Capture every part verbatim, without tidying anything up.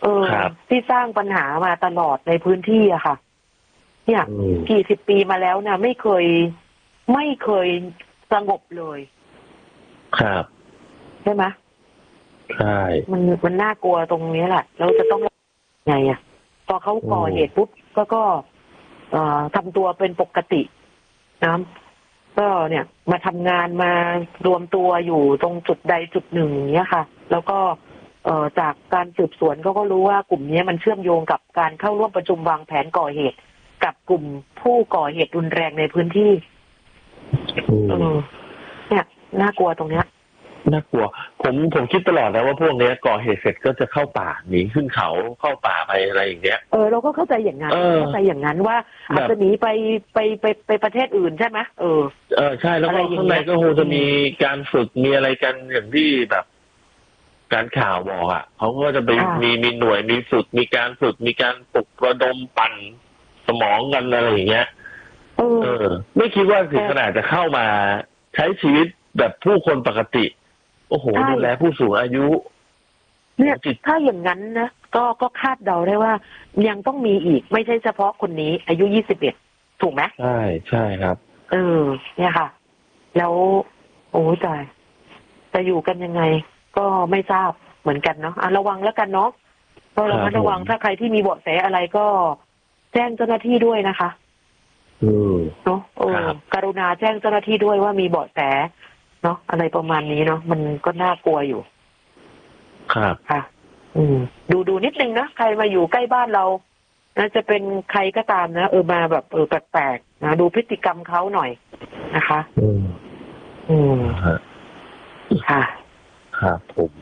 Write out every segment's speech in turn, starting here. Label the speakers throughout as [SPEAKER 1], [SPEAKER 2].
[SPEAKER 1] เออที่สร้างปัญหามาตลอดในพื้นที่อะค่ะเนี่ยกี่สิบปีมาแล้วเนี่ยไม่เคยไม่เคยสงบเลย
[SPEAKER 2] ครับ
[SPEAKER 1] ใช่ไหม
[SPEAKER 2] ใช่
[SPEAKER 1] มันมันน่ากลัวตรงนี้แหละเราจะต้องไงอะพอเขาก่อเหตุปุ๊บก็ก็เอ่อทำตัวเป็นปกตินะก็เนี่ยมาทำงานมารวมตัวอยู่ตรงจุดใดจุดหนึ่งอย่างเงี้ยค่ะแล้วก็เอ่อจากการสืบสวนก็ก็รู้ว่ากลุ่มนี้มันเชื่อมโยงกับการเข้าร่วมประชุมวางแผนก่อเหตุกับกลุ่มผู้ก่อเหตุรุนแรงในพื้นที่เออเนี่ยน่ากลัวตรงเนี้ย
[SPEAKER 2] น่ากลัวผมผมคิดตลอดนะว่าพวกนี้ก่อเหตุเสร็จก็จะเข้าป่าหนีขึ้นเขาเข้าป่าไปอะไรอย่างเงี้ย
[SPEAKER 1] เออเราก็เข้าใจอย่างนั้นเข้าใจอย่างนั้นว่าอาจจะหนีไปไปไปไปประเทศอื่นใช่ไหมเออ
[SPEAKER 2] เออใช่แล้วก็ข้างในก็คงจะมีการฝึกมีอะไรกันอย่างที่แบบการข่าวบอกอ่ะเขาก็จะไปมีมีหน่วยมีฝึกมีการฝึกมีการปลุกระดมปั่นสมองกันอะไรอย่างเงี้ยเออไม่คิดว่าถึงขนาดจะเข้ามาใช้ชีวิตแบบผู้คนปกติโอ้โหดูแลผู้สูงอายุ
[SPEAKER 1] เนี่ยถ้าอย่างนั้นนะก็ก็คาดเดาได้ว่ายังต้องมีอีกไม่ใช่เฉพาะคนนี้อายุยี่สิบเอ็ดถูกไหม
[SPEAKER 2] ใช่ใช่ครับ
[SPEAKER 1] เออเนี่ยค่ะแล้วโอ้ตายจะอยู่กันยังไงก็ไม่ทราบเหมือนกันเนาะระวังแล้วกันเนาะก็ระมัดระวังถ้าใครที่มีเบาะแสอะไรก็แจ้งเจ้าหน้าที่ด้วยนะคะเนาะเออกรุณาแจ้งเจ้าหน้าที่ด้วยว่ามีเบาะแสเนาะอะไรประมาณนี้เนาะมันก็น่ากลัวอยู่
[SPEAKER 2] ครับ
[SPEAKER 1] ค่ะอืมดูดูนิดนึงนะใครมาอยู่ใกล้บ้านเรานะจะเป็นใครก็ตามนะเออมาแบบเออแปลกๆนะดูพฤติกรรมเขาหน่อยนะคะ
[SPEAKER 2] อืม
[SPEAKER 1] อืมค่ะ
[SPEAKER 2] ครับผม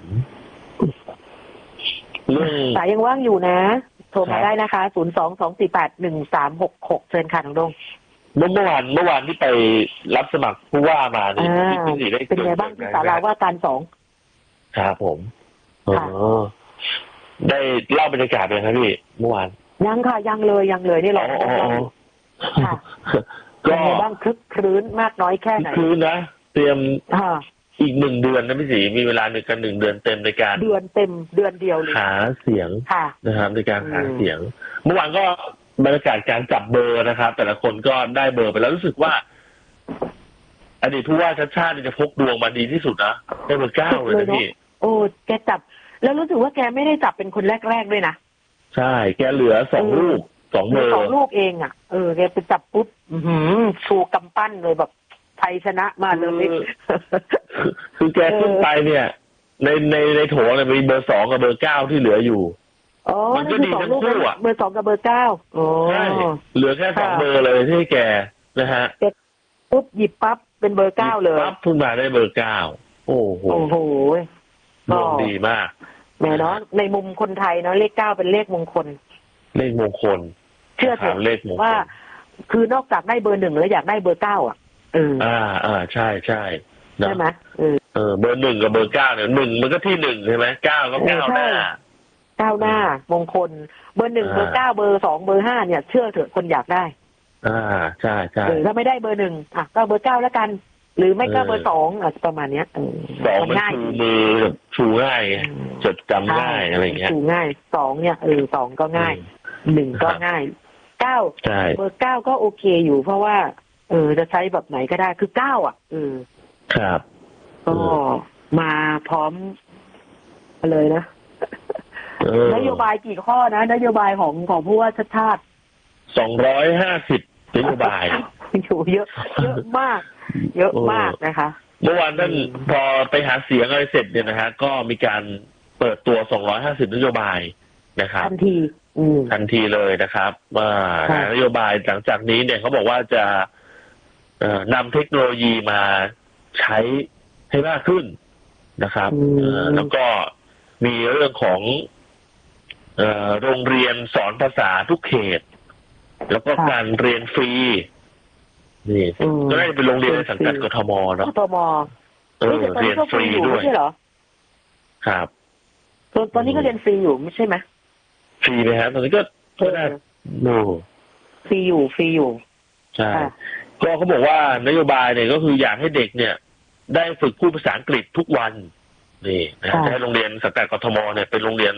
[SPEAKER 1] สายยังว่างอยู่นะโทรมาได้นะคะศูนย์สองสองสี่แปดหนึ่งสามหกหกเชิญค่ะน้องดง
[SPEAKER 2] เมื่อวานเมื่อวานที่ไปรับสมัครผู้ว่ามา
[SPEAKER 1] เนี่ยพี่สีได้เป็นไงบ้างที่ศาลาว่าการสอง
[SPEAKER 2] ครับผมอ๋อได้เล่าบรรยากาศเลยครับพี่เมื่อวาน
[SPEAKER 1] ยังค่ะยังเลยยังเลยนี่เราค่ะก็เป็นไงบ้างคึกครื้นมากน้อยแค่ไหน
[SPEAKER 2] ครื้นนะเตรียมอีกหนึ่งเดือนนะพี่สีมีเวลาหนึ่งกันหนึ่งเดือนเต็มในการ
[SPEAKER 1] เดือนเต็มเดือนเดียวเลย
[SPEAKER 2] หาเสียงนะครับในการหาเสียงเมื่อวานก็บรรยากาศการจับเบอร์นะครับแต่ละคนก็ได้เบอร์ไปแล้วรู้สึกว่าอดีตผู้ว่าชัดชาติจะพกดวงมาดีที่สุดนะได้เบอร์เก้าเลยนะพี่
[SPEAKER 1] โอ้แกจับแล้วรู้สึกว่าแกไม่ได้จับเป็นคนแรกๆด้วยนะ
[SPEAKER 2] ใช่แกเหลือสองลูกสองเบอร์
[SPEAKER 1] สองลูกเองอ่ะเออแกไปจับปุ๊บชูกำปั้นเลยแบบไทยชนะมาเลย
[SPEAKER 2] คือแกขึ้นไปเนี่ยในในในโถเนี่ยมีเบอร์สองกับเบอร์เก้าที่เหลืออยู่
[SPEAKER 1] มันก็ดีทั้งคู่อ่ะเบอร์สองกับเบอร์เก้าโอ้
[SPEAKER 2] ใช่เหลือแค่สองเบอร์เลยที่แกนะฮะ
[SPEAKER 1] ปุ๊บหยิบปั๊บเป็นเบอร์เก้าเลย
[SPEAKER 2] ปั๊บพุ่งมาได้เบอร์เก้าโอ้โห
[SPEAKER 1] โอ้โห
[SPEAKER 2] ดวงดีมาก
[SPEAKER 1] แม่เนาะในมุมคนไทยเนาะเลขเก้าเป็นเลขมงคล
[SPEAKER 2] เลขมงคล
[SPEAKER 1] เชื่อเถอะ
[SPEAKER 2] เลขมงคล
[SPEAKER 1] ว่าคือนอกจากได้เบอร์หนึ่งแล้วอยากได้เบอร์เก้าอ่ะเออ
[SPEAKER 2] อ่าอ่าใช่ใช่
[SPEAKER 1] ใช่ไหมเออ
[SPEAKER 2] เออเบอร์หนึ่งกับเบอร์เก้าเนี่ยหนึ่งมันก็ที่หนึ่งใช่ไหมเก้าก็เก้าหน้า
[SPEAKER 1] เก้าหน้ามงคลเบอร์หนึ่งเบอร์เก้าเบอร์สองเบอร์ห้าเนี่ยเชื่อเถอะคนอยากได้
[SPEAKER 2] อ่าใช่ใช่
[SPEAKER 1] ถ้าไม่ได้เบอร์หนึ่งอ่ะก็เบอร์เก้าแล้วกันหรือไม่ก็เบอร์สองอ่ะประมาณเนี้ย
[SPEAKER 2] สองมันชูมือชูง่ายจดจำง่ายอะไรเงี้ย
[SPEAKER 1] ชูง่ายสองเนี่ยเออสองก็ง่ายหนึ่งก็ง่ายเก้าเบอร์เก้าก็โอเคอยู่เพราะว่าเออจะใช้แบบไหนก็ได้คือเก้าอ่ะเออ
[SPEAKER 2] ครับ
[SPEAKER 1] ก็มาพร้อมเลยนะนโยบายกี่ข้อนะนโยบายของของผู้ว่าชัดชาติ
[SPEAKER 2] สองร้อยห้าสิบนโยบาย
[SPEAKER 1] อยู่เยอะเยอะมากเยอะมากนะคะ
[SPEAKER 2] เมื่อวานนั้นพอไปหาเสียงอะไรเสร็จเนี่ยนะฮะก็มีการเปิดตัวสองร้อยห้าสิบนโยบายนะครับ
[SPEAKER 1] ทันที
[SPEAKER 2] ทันทีเลยนะครับว่านโยบายหลังจากนี้เนี่ยเขาบอกว่าจะนำเทคโนโลยีมาใช้ให้มากขึ้นนะครับแล้วก็มีเรื่องของโรงเรียนสอนภาษาทุกเขตแล้วก็การเรียนฟรีนี่ก็ได้เป็นโรงเรียนในสังกัดกทมเนาะ
[SPEAKER 1] กทม
[SPEAKER 2] เออเรียนฟรีด้วย
[SPEAKER 1] ใช่เหรอ
[SPEAKER 2] ครับ
[SPEAKER 1] ตอนนี้ก็เรียนฟรีอยู่ไม่ใช่ไหม
[SPEAKER 2] ฟรีไหมฮะตอนนี้ก็ก็ได้โน่
[SPEAKER 1] ฟรีอยู่ฟรีอยู่
[SPEAKER 2] ใช่ก็เขาบอกว่านโยบายเนี่ยก็คืออยากให้เด็กเนี่ยได้ฝึกพูดภาษาอังกฤษทุกวันนี่นะจะให้โรงเรียนสังกัดกทมเนี่ยเป็นโรงเรียนส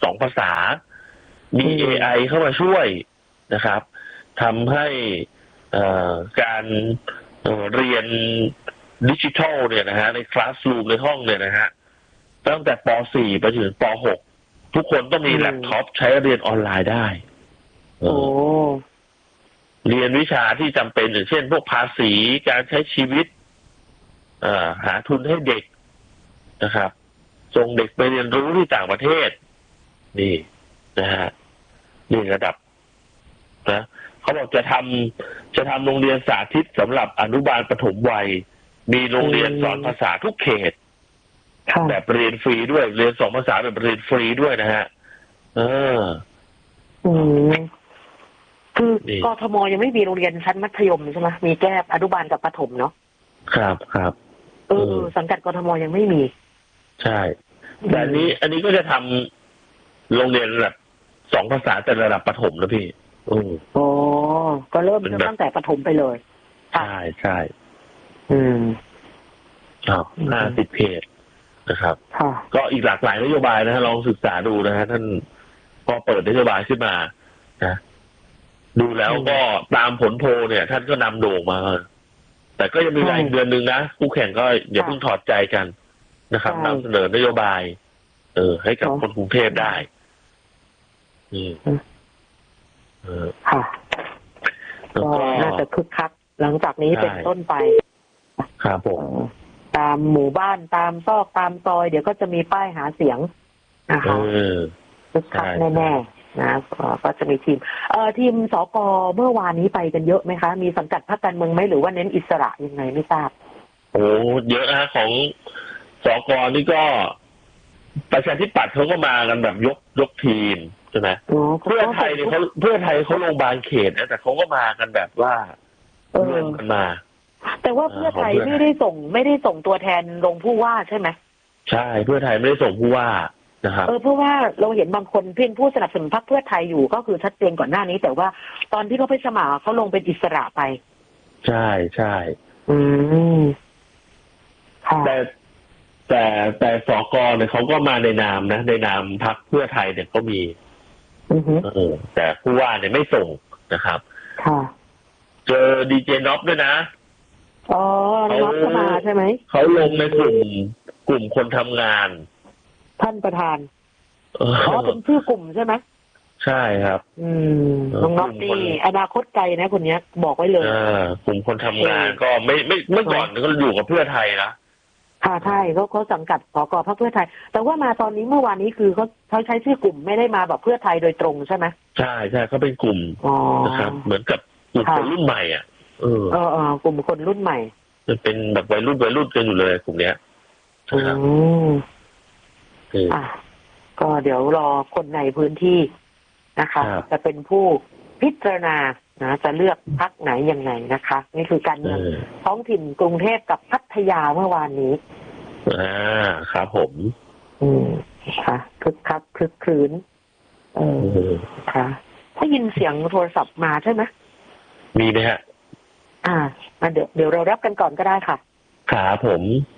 [SPEAKER 2] สองภาษามี เอ ไอ เข้ามาช่วยนะครับทำให้การเเรียนดิจิทัลเนี่ยนะฮะในคลาสรูมในห้องเนี่ยนะฮะตั้งแต่ป .สี่ ไปถึงป .หก ทุกคนต้องมีแล็ปท็อปใช้เรียนออนไลน์ได้โอ้เรียนวิชาที่จำเป็นอย่างเช่นพวกภาษีการใช้ชีวิตหาทุนให้เด็กนะครับส่งเด็กไปเรียนรู้ที่ต่างประเทศนี่นะฮะนี่ระดับนะเขาบอกจะทำจะทำโรงเรียนสาธิตสำหรับอนุบาลประถมวัยมีโรงเรียนสอนภาษาทุกเขตแบบเรียนฟรีด้วยเรียนสองภาษาแบบเรียนฟรีด้วยนะฮะเออ
[SPEAKER 1] อืมคือกทมยังไม่มีโรงเรียนชั้นมัธยมใช่ไหมมีแค่อนุบาลกับประถมเนาะ
[SPEAKER 2] ครับครับ
[SPEAKER 1] เออสังกัดกทมยังไม่มี
[SPEAKER 2] ใช่แต่อันนี้อันนี้ก็จะทำโรงเรียนแบบสองภาษาแต่ระดับประถมนะพี่อือ
[SPEAKER 1] อ๋อก็เริ่มตั้งแต่ประถมไปเลย
[SPEAKER 2] ใช่ใช่
[SPEAKER 1] อืม
[SPEAKER 2] อ้าวห้าสิบเพจนะครับก็อีกหลากหลายนโยบายนะฮะลองศึกษาดูนะฮะท่านพอเปิดนโยบายขึ้นมานะดูแล้วก็ตามผลโพลเนี่ยท่านก็นำโด่งมาแต่ก็ยังมีเวลาอีกเดือนหนึ่งนะคู่แข่งก็อย่าเพิ่งถอดใจกันนะครับนำเสนอนโยบายเออให้กับคนกรุงเทพได้อืม
[SPEAKER 1] เออค่ะก็น่าจะคึกคักหลังจากนี้เป็นต้นไป
[SPEAKER 2] ครับผม
[SPEAKER 1] ตามหมู่บ้านตามซอกตามซอยเดี๋ยวก็จะมีป้ายหาเสียงนะคะคึกคักแน่ๆนะก็จะมีทีมเอ่อทีมสกเมื่อวานนี้ไปกันเยอะไหมคะมีสังกัดพรรคการเมืองไหมหรือว่าเน้นอิสระยังไงไม่ทราบ
[SPEAKER 2] โอ้เยอะนะของสกนี่ก็ประชาธิปัตย์เขาก็มากันแบบยกยกทีมใช่ไหมเพื่อไทยเนี่ยเขาเพื่อไทยเขาลงบางเขตนะแต่เขาก็มากันแบบว่าเริ่มกันมา
[SPEAKER 1] แต่ว่าเพื่อไทยไม่ได้ส่งไม่ได้ส่งตัวแทนลงผู้ว่าใช่ไหม
[SPEAKER 2] ใช่เพื่อไทยไม่ได้ส่งผู้ว่านะครับ
[SPEAKER 1] เออเพราะว่าเราเห็นบางคนเพ่งผู้สนับสนุนพรรคเพื่อไทยอยู่ก็คือชัดเจนก่อนหน้านี้แต่ว่าตอนที่เขาไปสมัครเขาลงเป็นอิสระไป
[SPEAKER 2] ใช่ใช่
[SPEAKER 1] อืม
[SPEAKER 2] แต่แต่แต่สกเนี่ยเขาก็มาในนามนะในนามพรรคเพื่อไทยเนี่ยก็มีเออแต่ผู้ว่าเนี่ยไม่ส่งนะครับ
[SPEAKER 1] ค่ะ
[SPEAKER 2] เจอดีเจน็อปด้วยนะ
[SPEAKER 1] อ๋อน็อปก็มาใช่ไหม
[SPEAKER 2] เขาลงในกลุ่มกลุ่มคนทำงาน
[SPEAKER 1] ท่านประธานอ๋อเป็นชื่อกลุ่มใช่ไหม
[SPEAKER 2] ใช่ครับ
[SPEAKER 1] อืมน้องน็อปนี่อนาคตไกลนะคนนี้บอกไว้เลย
[SPEAKER 2] อ่ากลุ่มคนทำงานก็ไม่ไม่เมื่อก่อนก็อยู่กับเพื่อไทยนะ
[SPEAKER 1] ค่ะใช่เขาเขาสังกัดสกพรรคเพื่อไทยแต่ว่ามาตอนนี้เมื่อวานนี้คือเขาเขาใช้ชื่อกลุ่มไม่ได้มาแบบเพื่อไทยโดยตรงใช่ไหม
[SPEAKER 2] ใช่ใช่เขาเป็นกลุ่มนะครับเหมือนกับกลุ่มคนรุ่นใหม่อ่ะเออ
[SPEAKER 1] เออเออกลุ่มคนรุ่นใหม่
[SPEAKER 2] จะเป็นแบบวัยรุ่นวัยรุ่นกันอยู่เลยกลุ่มเนี้ย
[SPEAKER 1] อืมอ่ะก็เดี๋ยวรอคนในพื้นที่นะคะจะเป็นผู้พิจารณานะจะเลือกพรรคไหนยังไงนะคะนี่คือการเมืองท้องถิ่นกรุงเทพกับพัทยาเมื่อวานนี้
[SPEAKER 2] อ่าครับผม
[SPEAKER 1] อืมค่ะคึกคักคึกครื้นเออค่ะถ้ายินเสียงโทรศัพท์มาใช่ไหม
[SPEAKER 2] มีไหมฮะ
[SPEAKER 1] อ่าเดี๋ยวเดี๋ยวเรารับกันก่อนก็ได้ค่ะ
[SPEAKER 2] ครับผม